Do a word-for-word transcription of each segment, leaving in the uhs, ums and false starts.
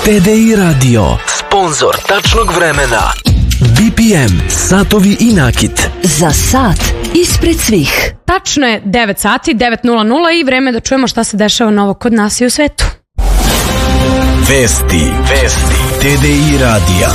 T D I Radio, sponzor tačnog vremena. B P M, satovi i nakit. Za sat ispred svih. Tačno je devet sati, devet nula nula i vreme da čujemo šta se dešava novo kod nas i u svetu. Vesti, vesti, T D I radija.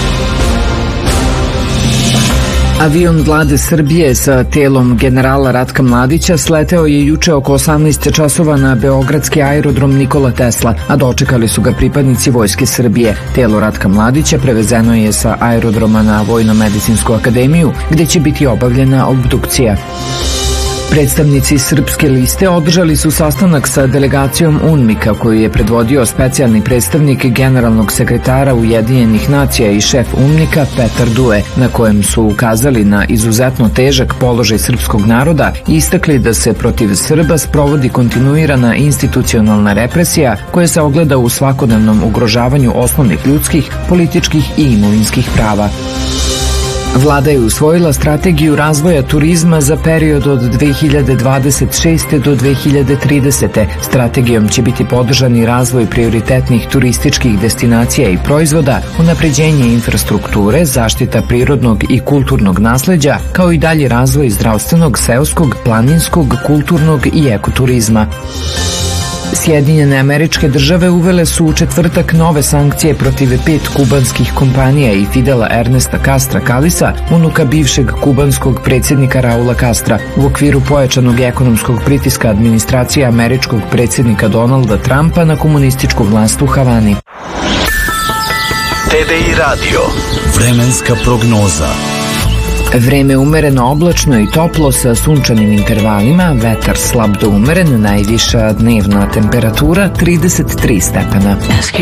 Avion Vlade Srbije sa telom generala Ratka Mladića sleteo je juče oko osamnaest časova na beogradski aerodrom Nikola Tesla, a dočekali su ga pripadnici Vojske Srbije. Telo Ratka Mladića prevezeno je sa aerodroma na Vojno-medicinsku akademiju, gde će biti obavljena obdukcija. Predstavnici Srpske liste održali su sastanak sa delegacijom UNMIK-a koju je predvodio specijalni predstavnik generalnog sekretara Ujedinjenih nacija i šef UNMIK-a Petar Due, na kojem su ukazali na izuzetno težak položaj srpskog naroda i istakli da se protiv Srba sprovodi kontinuirana institucionalna represija koja se ogleda u svakodnevnom ugrožavanju osnovnih ljudskih, političkih i imovinskih prava. Vlada je usvojila strategiju razvoja turizma za period od dve hiljade dvadeset šeste do dve hiljade tridesete. Strategijom će biti podržani razvoj prioritetnih turističkih destinacija i proizvoda, unapređenje infrastrukture, zaštita prirodnog i kulturnog nasleđa, kao i dalji razvoj zdravstvenog, seoskog, planinskog, kulturnog i ekoturizma. Sjedinjene Američke Države uvele su u četvrtak nove sankcije protiv pet kubanskih kompanija i Fidela Ernesta Castra Calisa, unuka bivšeg kubanskog predsjednika Raula Castra, u okviru pojačanog ekonomskog pritiska administracije američkog predsjednika Donalda Trumpa na komunističku vlast u Havani. T D I radio, vremenska prognoza. Vreme umereno oblačno i toplo sa sunčanim intervalima, vetar slab do umeren, najviša dnevna temperatura trideset tri stepena.